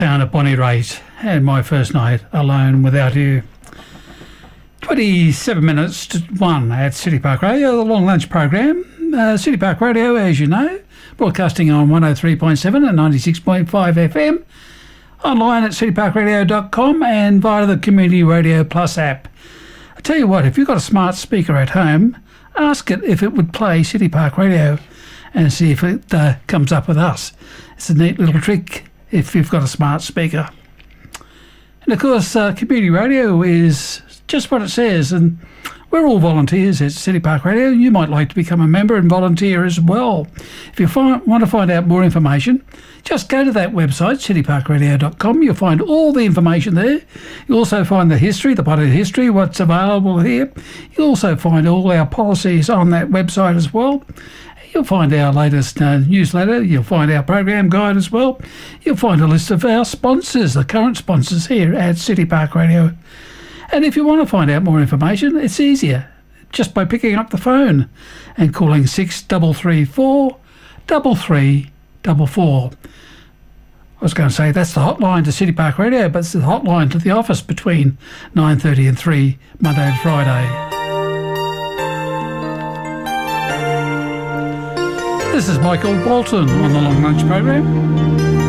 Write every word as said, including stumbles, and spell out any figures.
Down at Bonnie Raitt and my first night alone without you. twenty-seven minutes to one at City Park Radio, the long lunch program. Uh, City Park Radio, as you know, broadcasting on one oh three point seven and ninety-six point five F M, online at city park radio dot com and via the Community Radio Plus app. I tell you what, if you've got a smart speaker at home, ask it if it would play City Park Radio and see if it uh, comes up with us. It's a neat little trick if you've got a smart speaker. And of course, uh, community radio is just what it says, and we're all volunteers at City Park Radio. You might like to become a member and volunteer as well. If you find, want to find out more information, just go to that website, city park radio dot com. You'll find all the information there. You'll also find the history, the part of the history, what's available here. You'll also find all our policies on that website as well. You'll find our latest uh, newsletter. You'll find our program guide as well. You'll find a list of our sponsors, the current sponsors here at City Park Radio. And if you want to find out more information, it's easier just by picking up the phone and calling six three three four, three three four four. I was going to say that's the hotline to City Park Radio, but it's the hotline to the office between nine thirty and three, Monday to Friday. This is Michael Bolton on the Long Lunch Program.